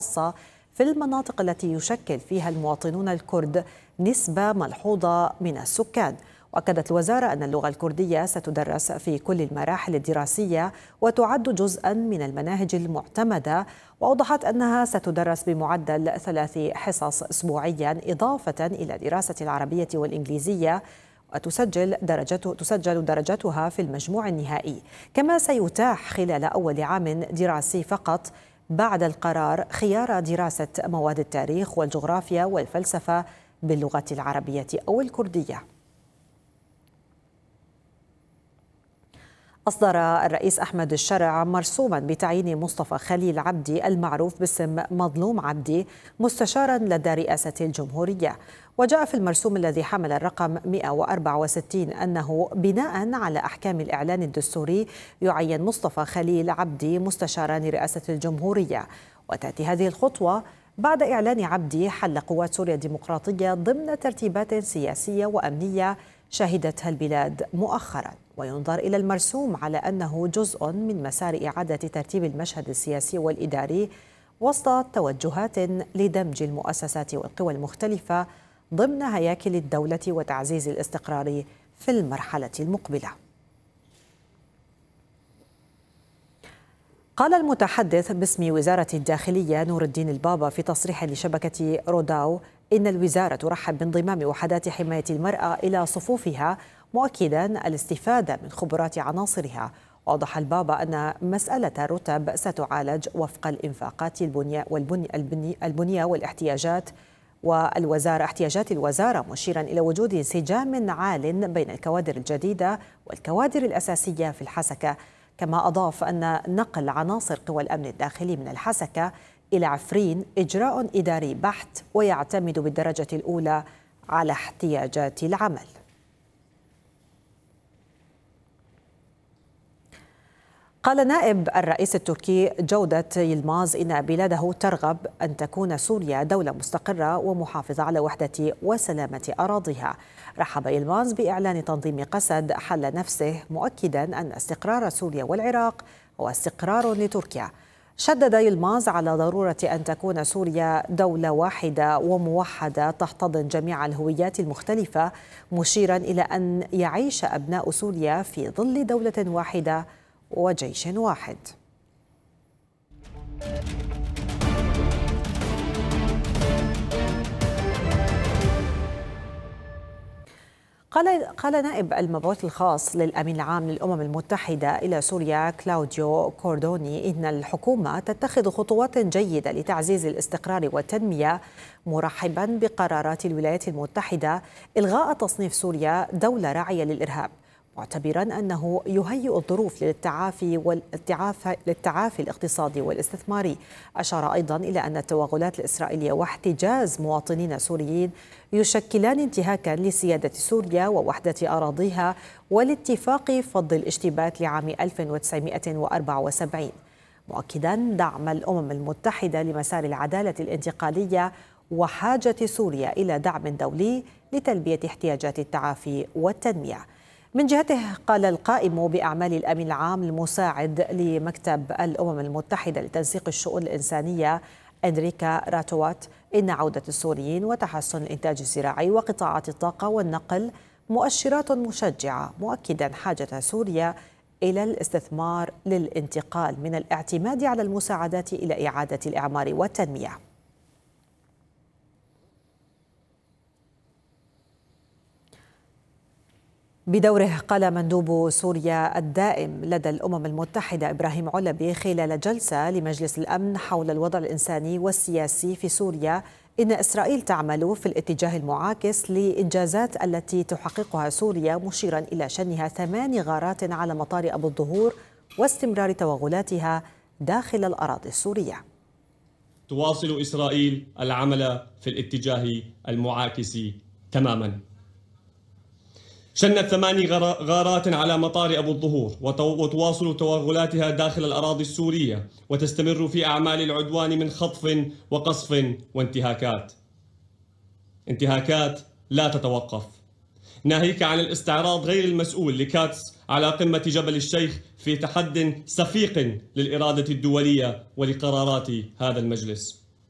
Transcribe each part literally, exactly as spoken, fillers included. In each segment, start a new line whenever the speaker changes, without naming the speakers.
خاصة في المناطق التي يشكل فيها المواطنون الكرد نسبة ملحوظة من السكان. وأكدت الوزارة أن اللغة الكردية ستدرس في كل المراحل الدراسية وتعد جزءا من المناهج المعتمدة، وأوضحت أنها ستدرس بمعدل ثلاث حصص أسبوعيا إضافة إلى دراسة العربية والإنجليزية، وتسجل درجته تسجل درجتها في المجموع النهائي. كما سيتاح خلال أول عام دراسي فقط بعد القرار خيار دراسة مواد التاريخ والجغرافيا والفلسفة باللغة العربية أو الكردية. أصدر الرئيس أحمد الشرع مرسوما بتعيين مصطفى خليل عبدي المعروف باسم مظلوم عبدي مستشارا لدى رئاسة الجمهورية. وجاء في المرسوم الذي حمل الرقم مئة وأربعة وستين أنه بناء على أحكام الإعلان الدستوري يعين مصطفى خليل عبدي مستشارا لرئاسة الجمهورية. وتأتي هذه الخطوة بعد إعلان عبدي حل قوات سوريا الديمقراطية ضمن ترتيبات سياسية وأمنية شهدتها البلاد مؤخرا. وينظر إلى المرسوم على أنه جزء من مسار إعادة ترتيب المشهد السياسي والإداري وسط توجهات لدمج المؤسسات والقوى المختلفة ضمن هياكل الدولة وتعزيز الاستقرار في المرحلة المقبلة. قال المتحدث باسم وزارة الداخلية نور الدين البابا في تصريح لشبكة روداو إن الوزارة ترحب بانضمام وحدات حماية المرأة إلى صفوفها، مؤكدا الاستفادة من خبرات عناصرها. وأوضح البابا أن مسألة الرتب ستعالج وفق الإنفاقات البنية والبنية والاحتياجات والوزارة احتياجات الوزارة، مشيرا إلى وجود انسجام عال بين الكوادر الجديدة والكوادر الأساسية في الحسكة. كما أضاف أن نقل عناصر قوى الأمن الداخلي من الحسكة إلى عفرين إجراء إداري بحت ويعتمد بالدرجة الأولى على احتياجات العمل. قال نائب الرئيس التركي جودة يلماز إن بلاده ترغب أن تكون سوريا دولة مستقرة ومحافظة على وحدة وسلامة أراضيها. رحب يلماز بإعلان تنظيم قسد حل نفسه، مؤكدا أن استقرار سوريا والعراق هو استقرار لتركيا. شدد يلماز على ضرورة أن تكون سوريا دولة واحدة وموحدة تحتضن جميع الهويات المختلفة، مشيرا إلى أن يعيش أبناء سوريا في ظل دولة واحدة وجيش واحد. قال قال نائب المبعوث الخاص للأمين العام للأمم المتحدة إلى سوريا كلاوديو كوردوني إن الحكومة تتخذ خطوات جيدة لتعزيز الاستقرار والتنمية، مرحبا بقرارات الولايات المتحدة إلغاء تصنيف سوريا دولة راعية للإرهاب، معتبرا أنه يهيئ الظروف للتعافي والتعافي للتعافي الاقتصادي والاستثماري. أشار أيضا إلى أن التوغلات الإسرائيلية واحتجاز مواطنين سوريين يشكلان انتهاكا لسيادة سوريا ووحدة أراضيها والاتفاق فض الاشتباك لعام ألف وتسعمئة وأربعة وسبعين، مؤكدا دعم الأمم المتحدة لمسار العدالة الانتقالية وحاجة سوريا إلى دعم دولي لتلبية احتياجات التعافي والتنمية. من جهته قال القائم بأعمال الأمين العام المساعد لمكتب الأمم المتحدة لتنسيق الشؤون الإنسانية أندريكا راتوات إن عودة السوريين وتحسن الإنتاج الزراعي وقطاعات الطاقة والنقل مؤشرات مشجعة، مؤكدا حاجة سوريا إلى الاستثمار للانتقال من الاعتماد على المساعدات إلى إعادة الإعمار والتنمية. بدوره قال مندوب سوريا الدائم لدى الأمم المتحدة إبراهيم علبي خلال جلسة لمجلس الأمن حول الوضع الإنساني والسياسي في سوريا إن إسرائيل تعمل في الاتجاه المعاكس لإنجازات التي تحققها سوريا، مشيرا إلى شنها ثمان غارات على مطار أبو الظهور واستمرار توغلاتها داخل الأراضي السورية.
تواصل إسرائيل العمل في الاتجاه المعاكس تماما. شنت ثماني غارات على مطار أبو الظهور وتواصل توغلاتها داخل الأراضي السورية، وتستمر في أعمال العدوان من خطف وقصف وانتهاكات انتهاكات لا تتوقف، ناهيك عن الاستعراض غير المسؤول لكاتس على قمة جبل الشيخ في تحد سفيق للإرادة الدولية ولقرارات هذا المجلس.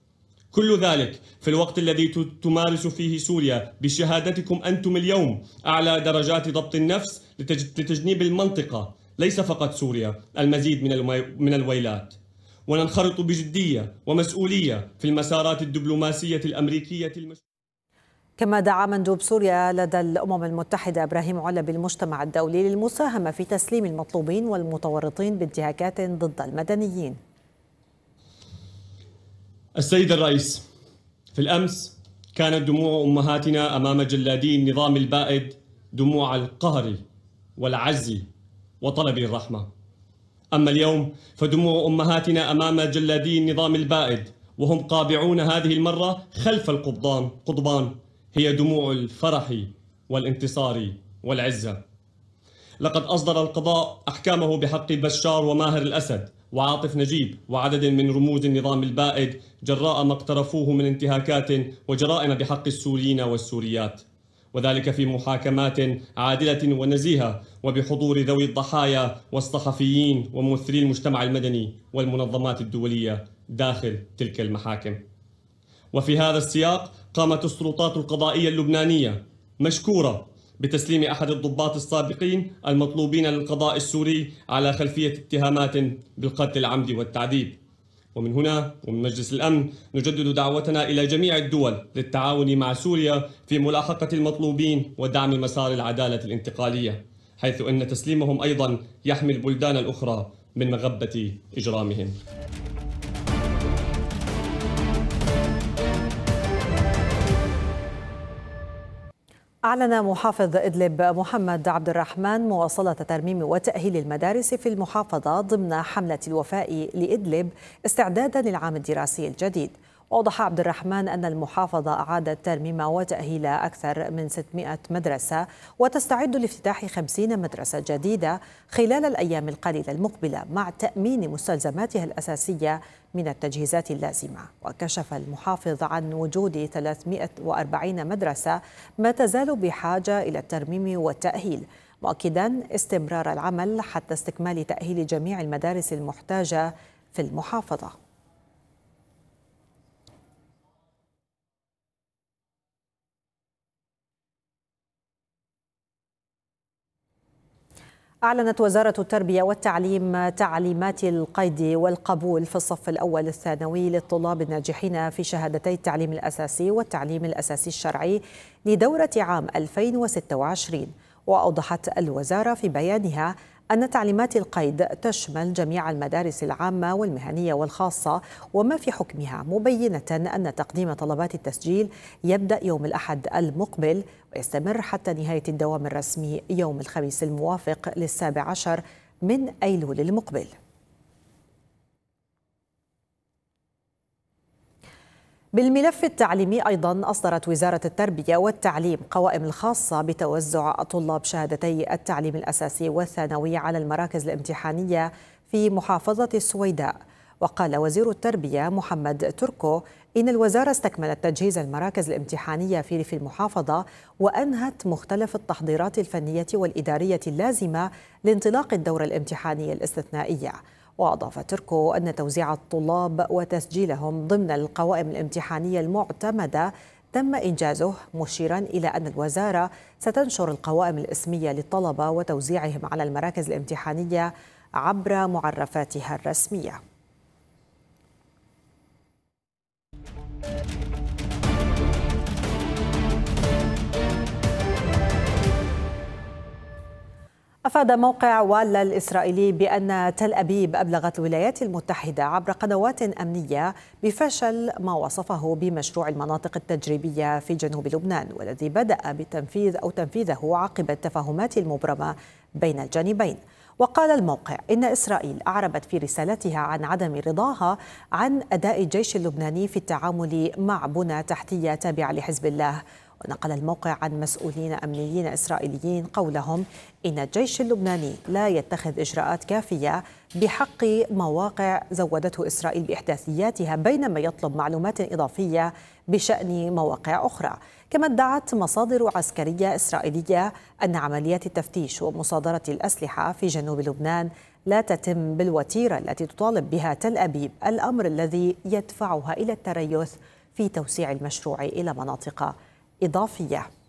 كل ذلك في الوقت الذي تمارس فيه سوريا بشهادتكم أنتم اليوم أعلى درجات ضبط النفس لتجنيب المنطقة، ليس فقط سوريا، المزيد من الويلات. وننخرط بجدية ومسؤولية في المسارات الدبلوماسية الأمريكية المشروعة.
كما دعا مندوب سوريا لدى الأمم المتحدة إبراهيم علبي المجتمع الدولي للمساهمة في تسليم المطلوبين والمتورطين بانتهاكات ضد المدنيين.
السيد الرئيس، في الأمس كانت دموع أمهاتنا أمام جلادي النظام البائد دموع القهر والعجز وطلب الرحمة. أما اليوم فدموع أمهاتنا أمام جلادي النظام البائد وهم قابعون هذه المرة خلف القضبان قضبان هي دموع الفرح والانتصار والعزة. لقد أصدر القضاء أحكامه بحق بشار وماهر الأسد وعاطف نجيب وعدد من رموز النظام البائد جراء ما اقترفوه من انتهاكات وجرائم بحق السوريين والسوريات، وذلك في محاكمات عادلة ونزيهة وبحضور ذوي الضحايا والصحفيين وممثلي المجتمع المدني والمنظمات الدولية داخل تلك المحاكم. وفي هذا السياق قامت السلطات القضائية اللبنانية مشكورة بتسليم أحد الضباط السابقين المطلوبين للقضاء السوري على خلفية اتهامات بالقتل العمدي والتعذيب. ومن هنا ومن مجلس الأمن نجدد دعوتنا إلى جميع الدول للتعاون مع سوريا في ملاحقة المطلوبين ودعم مسار العدالة الانتقالية، حيث أن تسليمهم أيضا يحمي البلدان الأخرى من مغبة إجرامهم.
أعلن محافظ إدلب محمد عبد الرحمن مواصلة ترميم وتأهيل المدارس في المحافظة ضمن حملة الوفاء لإدلب استعدادا للعام الدراسي الجديد. وأوضح عبد الرحمن أن المحافظة أعادت ترميم وتأهيل أكثر من ستمائة مدرسة وتستعد لافتتاح خمسين مدرسة جديدة خلال الأيام القليلة المقبلة مع تأمين مستلزماتها الأساسية من التجهيزات اللازمة. وكشف المحافظ عن وجود ثلاثمائة وأربعين مدرسة ما تزال بحاجة إلى الترميم والتأهيل، مؤكدا استمرار العمل حتى استكمال تأهيل جميع المدارس المحتاجة في المحافظة. أعلنت وزارة التربية والتعليم تعليمات القيد والقبول في الصف الأول الثانوي للطلاب الناجحين في شهادتي التعليم الأساسي والتعليم الأساسي الشرعي لدورة عام ألفين وستة وعشرين. وأوضحت الوزارة في بيانها أن تعليمات القيد تشمل جميع المدارس العامة والمهنية والخاصة وما في حكمها، مبينة أن تقديم طلبات التسجيل يبدأ يوم الأحد المقبل ويستمر حتى نهاية الدوام الرسمي يوم الخميس الموافق للسابع عشر من أيلول المقبل. بالملف التعليمي أيضا أصدرت وزارة التربية والتعليم قوائم الخاصة بتوزع طلاب شهادتي التعليم الأساسي والثانوي على المراكز الامتحانية في محافظة السويداء. وقال وزير التربية محمد تركو إن الوزارة استكملت تجهيز المراكز الامتحانية في ريف المحافظة وأنهت مختلف التحضيرات الفنية والإدارية اللازمة لانطلاق الدورة الامتحانية الاستثنائية. وأضاف تركو أن توزيع الطلاب وتسجيلهم ضمن القوائم الامتحانية المعتمدة تم إنجازه، مشيرا إلى أن الوزارة ستنشر القوائم الاسمية للطلبة وتوزيعهم على المراكز الامتحانية عبر معرفاتها الرسمية. أفاد موقع والا الإسرائيلي بأن تل أبيب أبلغت الولايات المتحدة عبر قنوات أمنية بفشل ما وصفه بمشروع المناطق التجريبية في جنوب لبنان، والذي بدأ بتنفيذ أو تنفيذه عقب التفاهمات المبرمة بين الجانبين. وقال الموقع إن إسرائيل أعربت في رسالتها عن عدم رضاها عن أداء الجيش اللبناني في التعامل مع بنى تحتية تابعة لحزب الله. ونقل الموقع عن مسؤولين أمنيين إسرائيليين قولهم إن الجيش اللبناني لا يتخذ إجراءات كافية بحق مواقع زودته إسرائيل بإحداثياتها، بينما يطلب معلومات إضافية بشأن مواقع أخرى. كما ادعت مصادر عسكرية إسرائيلية أن عمليات التفتيش ومصادرة الأسلحة في جنوب لبنان لا تتم بالوتيرة التي تطالب بها تل أبيب، الأمر الذي يدفعها إلى التريث في توسيع المشروع إلى مناطق إضافية.